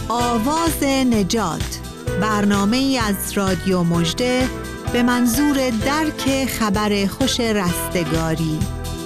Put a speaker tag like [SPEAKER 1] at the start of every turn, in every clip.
[SPEAKER 1] آواز نجات، برنامه‌ای از رادیو مژده به منظور درک خبر خوش رستگاری.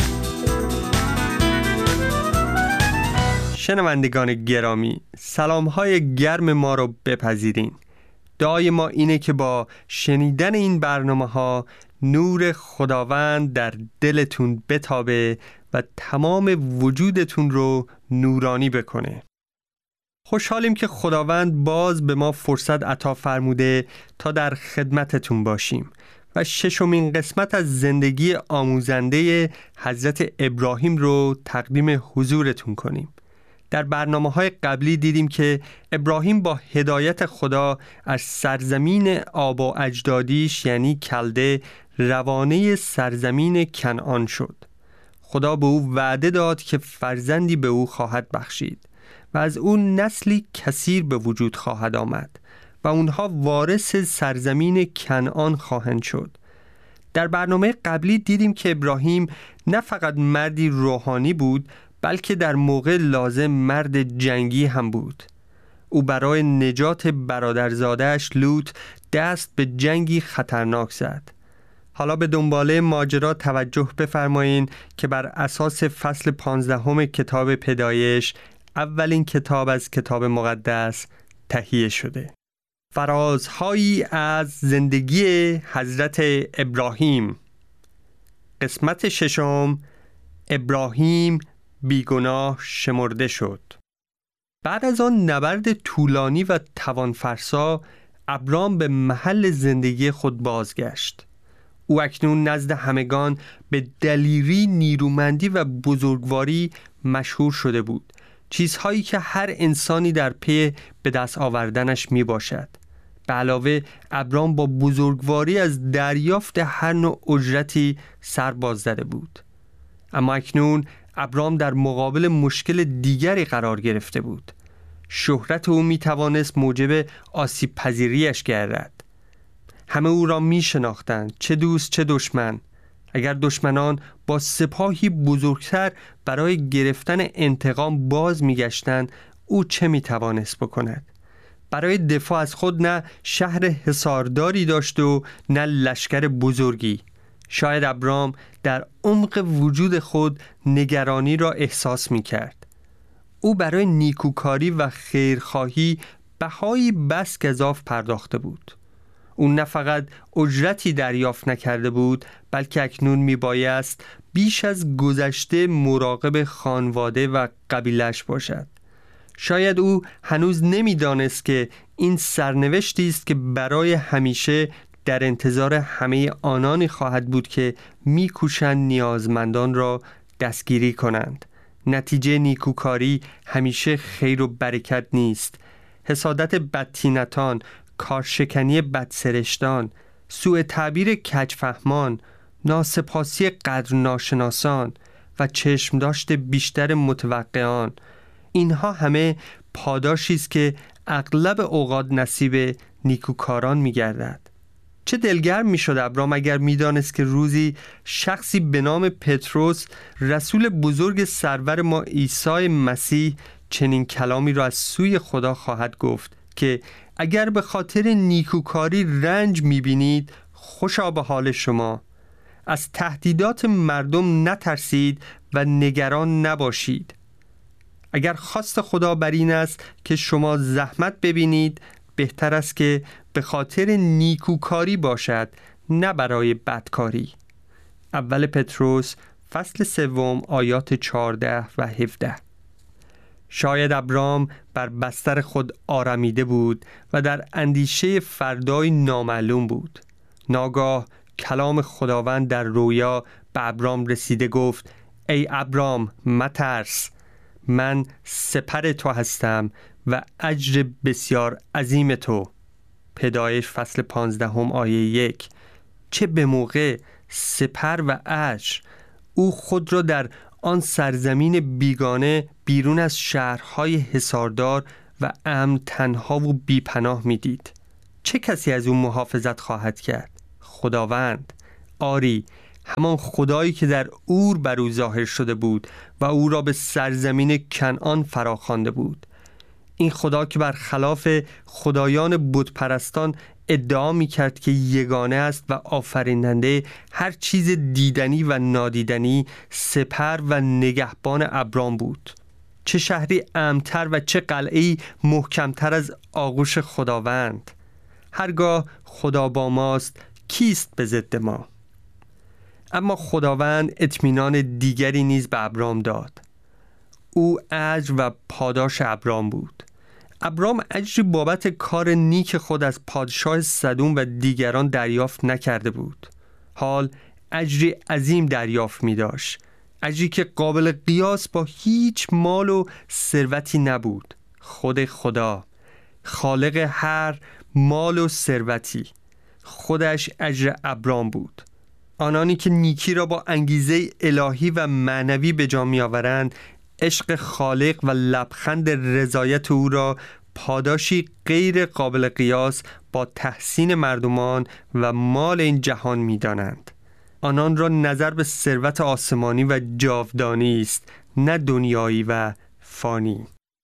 [SPEAKER 2] شنوندگان گرامی، سلام‌های گرم ما رو بپذیرین. دعای ما اینه که با شنیدن این برنامه‌ها نور خداوند در دلتون بتابه و تمام وجودتون رو نورانی بکنه. خوشحالیم که خداوند باز به ما فرصت عطا فرموده تا در خدمتتون باشیم و ششمین قسمت از زندگی آموزنده حضرت ابراهیم رو تقدیم حضورتون کنیم. در برنامه‌های قبلی دیدیم که ابراهیم با هدایت خدا از سرزمین آب و اجدادیش یعنی کلده روانه سرزمین کنعان شد. خدا به او وعده داد که فرزندی به او خواهد بخشید و از اون نسلی کثیر به وجود خواهد آمد و اونها وارث سرزمین کنعان خواهند شد. در برنامه قبلی دیدیم که ابراهیم نه فقط مردی روحانی بود، بلکه در موقع لازم مرد جنگی هم بود. او برای نجات برادرزاده‌اش لوط دست به جنگی خطرناک زد. حالا به دنباله ماجرا توجه بفرمایید که بر اساس فصل 15 کتاب پیدایش، اولین کتاب از کتاب مقدس، تهیه شده. فرازهایی از زندگی حضرت ابراهیم. قسمت ششم، ابراهیم بیگناه شمرده شد. بعد از آن نبرد طولانی و توانفرسا، ابرام به محل زندگی خود بازگشت. او اکنون نزد همگان به دلیری، نیرومندی و بزرگواری مشهور شده بود، چیزهایی که هر انسانی در پی به دست آوردنش می باشد. به علاوه ابرام با بزرگواری از دریافت هر نوع اجرتی سر باز زده بود. اما اکنون ابرام در مقابل مشکل دیگری قرار گرفته بود. شهرت او می توانست موجب آسیب پذیریش گردد. همه او را می شناختند، چه دوست چه دشمن. اگر دشمنان با سپاهی بزرگتر برای گرفتن انتقام باز می گشتند، او چه می توانست بکند؟ برای دفاع از خود نه شهر حصارداری داشت و نه لشکر بزرگی. شاید ابرام در عمق وجود خود نگرانی را احساس می کرد. او برای نیکوکاری و خیرخواهی بهایی بس گزاف پرداخته بود. او نه فقط اجرتی دریافت نکرده بود، بلکه اکنون می بایست بیش از گذشته مراقب خانواده و قبیله‌اش باشد. شاید او هنوز نمی دانست که این سرنوشتی است که برای همیشه در انتظار همه آنانی خواهد بود که می‌کوشند نیازمندان را دستگیری کنند. نتیجه نیکوکاری همیشه خیر و برکت نیست. حسادت بدتینتان، کارشکنی بدسرشتان، سوء تعبیر کجفهمان، ناسپاسی قدر ناشناسان و چشم داشت بیشتر متوقعان، اینها همه پاداشی است که اغلب اوقات نصیب نیکوکاران می‌گردد. چه دلگرم می‌شد ابرام اگر می‌دانست که روزی شخصی به نام پتروس، رسول بزرگ سرور ما عیسی مسیح، چنین کلامی را از سوی خدا خواهد گفت که اگر به خاطر نیکوکاری رنج می‌بینید، خوشا به حال شما. از تهدیدات مردم نترسید و نگران نباشید. اگر خواست خدا بر این است که شما زحمت ببینید، بهتر است که به خاطر نیکوکاری باشد، نه برای بدکاری. اول پتروس فصل 3 آیات 14 و 17. شاید ابرام بر بستر خود آرمیده بود و در اندیشه فردای نامعلوم بود. ناگاه کلام خداوند در رویا به ابرام رسیده، گفت: ای ابرام مترس، من سپر تو هستم و اجر بسیار عظیم تو. پیدایش فصل 15 آیه 1. چه به موقع سپر و اجر! او خود را در آن سرزمین بیگانه بیرون از شهرهای حصاردار و امن تنها و بیپناه میدید. چه کسی از او محافظت خواهد کرد؟ خداوند. آری، همان خدایی که در اور بر او ظاهر شده بود و او را به سرزمین کنعان فراخوانده بود. این خدا که برخلاف خدایان بتپرستان ادعا می‌کرد که یگانه است و آفریننده هر چیز دیدنی و نادیدنی، سپر و نگهبان ابرام بود. چه شهری امن‌تر و چه قلعه‌ای محکم‌تر از آغوش خداوند. هرگاه خدا با ماست، کیست به ضد ما؟ اما خداوند اطمینان دیگری نیز به ابرام داد. او اجر و پاداش ابرام بود. ابرام اجری بابت کار نیک خود از پادشاه سدوم و دیگران دریافت نکرده بود. حال اجری عظیم دریافت می داشت، اجری که قابل قیاس با هیچ مال و ثروتی نبود. خود خدا، خالق هر مال و ثروتی، خودش اجر ابرام بود. آنانی که نیکی را با انگیزه الهی و معنوی به جا می آورند، عشق خالق و لبخند رضایت او را پاداشی غیر قابل قیاس با تحسین مردمان و مال این جهان می دانند. آنان را نظر به ثروت آسمانی و جاودانی است، نه دنیایی و فانی.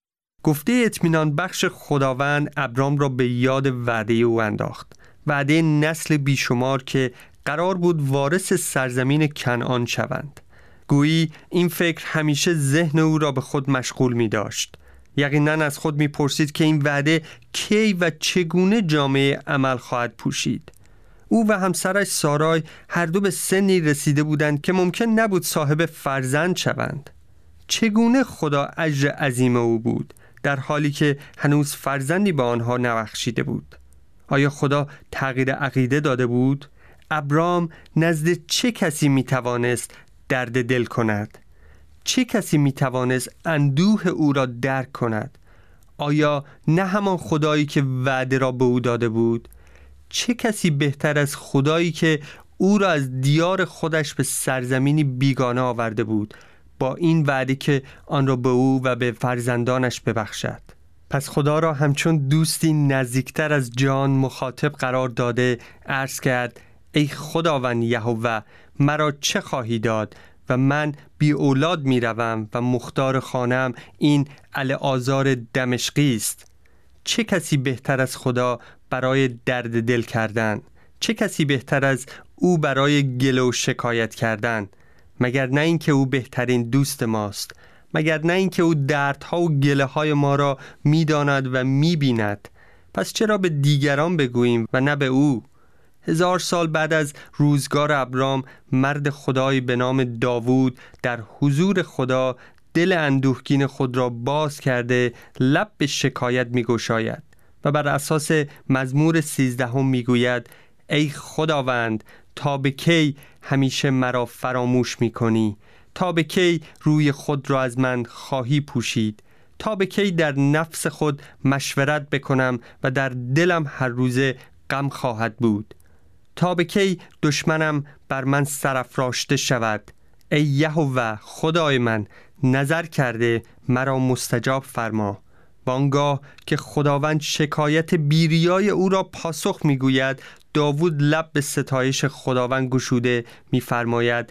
[SPEAKER 2] گفته اطمینان بخش خداوند ابرام را به یاد وعده او انداخت، وعده نسل بیشمار که قرار بود وارث سرزمین کنعان شوند. گویی این فکر همیشه ذهن او را به خود مشغول می داشت. یقیناً از خود می پرسید که این وعده کی و چگونه جامعه عمل خواهد پوشید. او و همسرش سارای هر دو به سنی رسیده بودند که ممکن نبود صاحب فرزند شوند. چگونه خدا اجر عظیم او بود در حالی که هنوز فرزندی به آنها نبخشیده بود؟ آیا خدا تغییر عقیده داده بود؟ ابرام نزد چه کسی می توانست درد دل کند؟ چه کسی می توانست اندوه او را درک کند؟ آیا نه همان خدایی که وعده را به او داده بود؟ چه کسی بهتر از خدایی که او را از دیار خودش به سرزمینی بیگانه آورده بود، با این وعده که آن را به او و به فرزندانش ببخشد؟ پس خدا را همچون دوستی نزدیکتر از جان مخاطب قرار داده عرض کرد: ای خداوند یهوه، مرا چه خواهی داد و من بی اولاد می روم و مختار خانم این العازار دمشقی است. چه کسی بهتر از خدا برای درد دل کردن؟ چه کسی بهتر از او برای گله و شکایت کردن؟ مگر نه این که او بهترین دوست ماست؟ مگر نه این که او دردها و گله های ما را می داند و می بیند؟ پس چرا به دیگران بگوییم و نه به او؟ 1000 سال بعد از روزگار ابرام، مرد خدایی به نام داوود در حضور خدا دل اندوهگین خود را باز کرده لب به شکایت می گشاید و بر اساس مزمور 13 می گوید: ای خداوند، تا به کی همیشه مرا فراموش می کنی؟ تا به کی روی خود را از من خواهی پوشید؟ تا به کی در نفس خود مشورت بکنم و در دلم هر روزه غم خواهد بود؟ تا به کی دشمنم بر من سرافراشته شود؟ ای یهوه خدای من، نظر کرده مرا مستجاب فرما. وانگاه که خداوند شکایت بیریای او را پاسخ میگوید، داوود لب به ستایش خداوند گشوده میفرماید: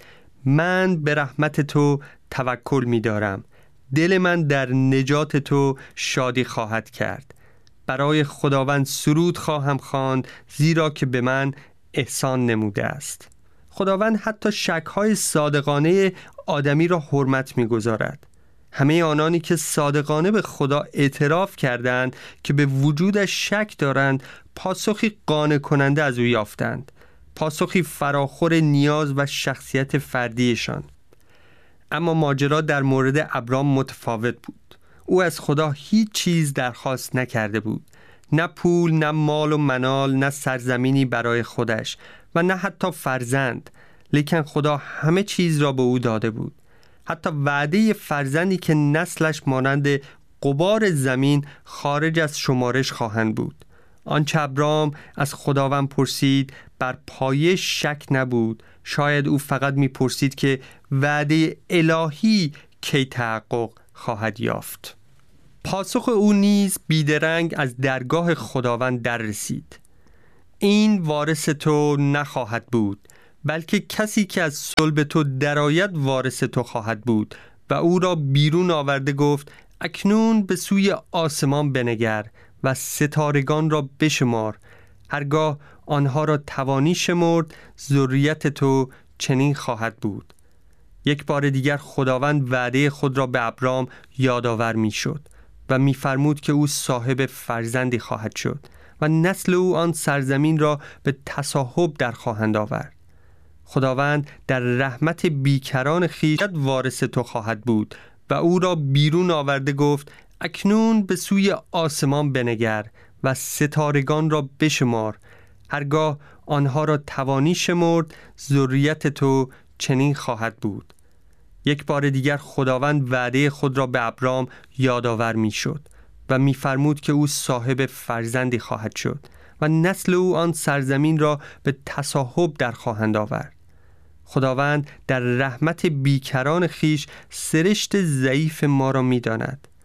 [SPEAKER 2] من به رحمت تو توکل می‌دارم، دل من در نجات تو شادی خواهد کرد. برای خداوند سرود خواهم خواند، زیرا که به من احسان نموده است. خداوند حتی شک‌های صادقانه آدمی را حرمت می‌گذارد. همه آنانی که صادقانه به خدا اعتراف کردند که به وجودش شک دارند، پاسخی قانع کننده از او یافتند، پاسخی فراخور نیاز و شخصیت فردیشان. اما ماجرا در مورد ابرام متفاوت بود. او از خدا هیچ چیز درخواست نکرده بود، نه پول، نه مال و منال، نه سرزمینی برای خودش و نه حتی فرزند. لیکن خدا همه چیز را به او داده بود، حتی وعده فرزندی که نسلش مانند غبار زمین خارج از شمارش خواهند بود. آنچه ابرام از خداوند پرسید بر پایه شک نبود. شاید او فقط میپرسید که وعده الهی کی تحقق خواهد یافت. پاسخ او نیز بیدرنگ از درگاه خداوند در رسید: این وارث تو نخواهد بود، بلکه کسی که از صلب تو درآید وارث تو خواهد بود. و او را بیرون آورده گفت: اکنون به سوی آسمان بنگر و ستارگان را بشمار، هرگاه آنها را توانی شمرد ذریت تو چنین خواهد بود. یک بار دیگر خداوند وعده خود را به ابرام یادآور می‌شد و می‌فرمود که او صاحب فرزندی خواهد شد و نسل او آن سرزمین را به تصاحب در خواهند آورد. خداوند در رحمت بیکران خویش وارث تو خواهد بود و او را بیرون آورده گفت اکنون به سوی آسمان بنگر و ستارگان را بشمار، هرگاه آنها را توانی شمرد ذریت تو چنین خواهد بود. یک بار دیگر خداوند وعده خود را به ابرام یادآور می‌شد و می‌فرمود که او صاحب فرزندی خواهد شد و نسل او آن سرزمین را به تصاحب در خواهند آورد. خداوند در رحمت بیکران خویش سرشت ضعیف ما را می‌داند.